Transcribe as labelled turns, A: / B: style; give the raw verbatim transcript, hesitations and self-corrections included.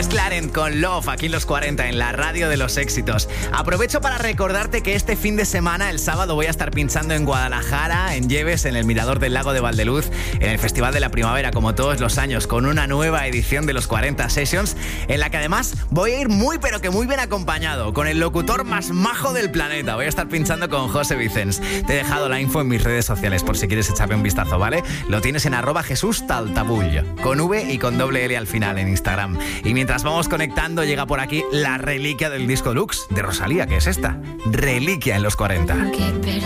A: Es Clarent con Love, aquí en los cuarenta, en la radio de los éxitos. Aprovecho para recordarte que este fin de semana, el sábado, voy a estar pinchando en Guadalajara, en Lleves, en el Mirador del Lago de Valdeluz, en el Festival de la Primavera, como todos los años, con una nueva edición de los cuarenta Sessions, en la que además voy a ir muy pero que muy bien acompañado, con el locutor más majo del planeta. Voy a estar pinchando con José Vicens. Te he dejado la info en mis redes sociales por si quieres echarle un vistazo, ¿vale? Lo tienes en arroba Jesús Taltabull, con V y con doble L al final en Instagram. Y mientras vamos conectando, llega por aquí la reliquia del disco Lux de Rosalía, que es esta, Reliquia en los cuarenta.